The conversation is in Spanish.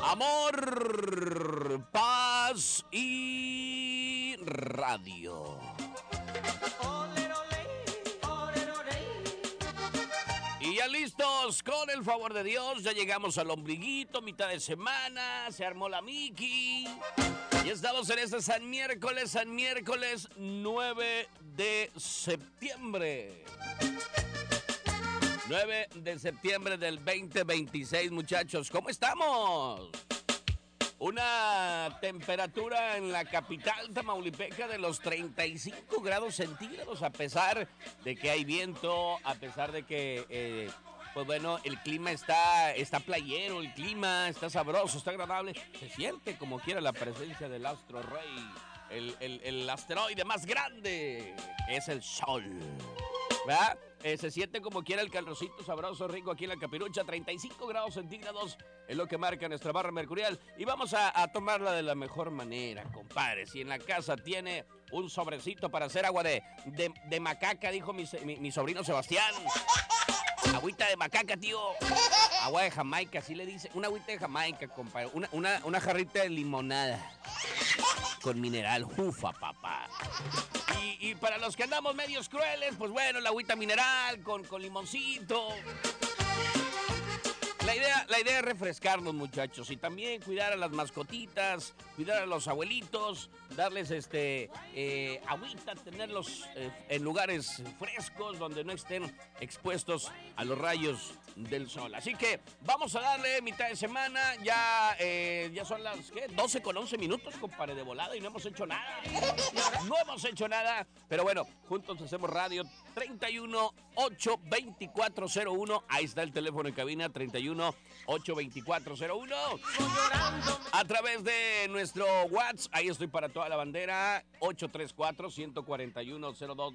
Amor, paz y radio. Y ya listos, con el favor de Dios, ya llegamos al ombliguito, mitad de semana, se armó la Miki. Y estamos en este San Miércoles 9 de septiembre. 9 de septiembre del 2026, muchachos. ¿Cómo estamos? Una temperatura en la capital tamaulipeca de los 35 grados centígrados, a pesar de que hay viento, a pesar de que, pues bueno, el clima está playero, el clima está sabroso, está agradable. Se siente como quiera la presencia del astro rey, el asteroide más grande, que es el Sol. ¿Verdad? Se siente como quiera el calorcito sabroso, rico aquí en la Capirucha. 35 grados centígrados es lo que marca nuestra barra mercurial. Y vamos a tomarla de la mejor manera, compadre. Si en la casa tiene un sobrecito para hacer agua de macaca, dijo mi sobrino Sebastián. Agüita de macaca, tío. Agua de Jamaica, así le dice. Una agüita de Jamaica, compadre. Una jarrita de limonada con mineral. Ufa, papá. Y para los que andamos medios crueles, pues bueno, la agüita mineral con limoncito. La idea es refrescarnos, muchachos, y también cuidar a las mascotitas, cuidar a los abuelitos, darles agüita, tenerlos en lugares frescos donde no estén expuestos a los rayos del sol. Así que vamos a darle mitad de semana, ya son las 12 con 11 minutos, compadre, de volada, y no hemos hecho nada. No hemos hecho nada, pero bueno, juntos hacemos radio. 31-82401, ahí está el teléfono en cabina, 31-82401. A través de nuestro WhatsApp, ahí estoy para toda la bandera, 834-141-02.